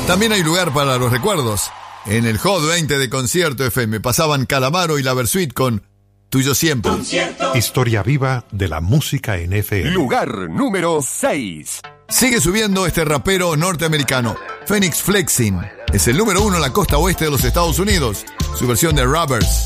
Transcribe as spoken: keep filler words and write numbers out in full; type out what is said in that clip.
También hay lugar para los recuerdos. En el Hot veinte de Concierto F M pasaban Calamaro y la Versuit con Tuyo Siempre. Concierto. Historia viva de la música en F M. Lugar número seis. Sigue subiendo este rapero norteamericano, Phoenix Flexing. Es el número uno en la costa oeste de los Estados Unidos. Su versión de Robbers.